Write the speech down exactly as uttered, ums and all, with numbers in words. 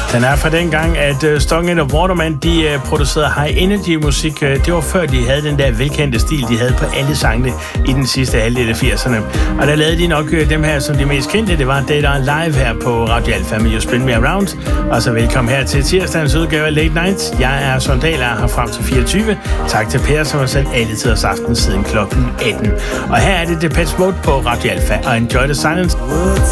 Den er fra den gang, at uh, Strong and Waterman, de uh, producerede high energy musik. Uh, det var før, de havde den der velkendte stil, de havde på alle sangene i den sidste halvdel af firserne. Og der lavede de nok uh, dem her som de mest kendte. Det var Dead or Alive her på Radio Alfa med You Spin Me Around. Og så velkommen her til tirsdagens udgave af Late Night. Jeg er Søren Dahl, her frem til fireogtyve. Tak til Per, som har sendt alle tiders aften siden klokken atten. Og her er det Depeche Mode på Radio Alfa og Enjoy the Silence.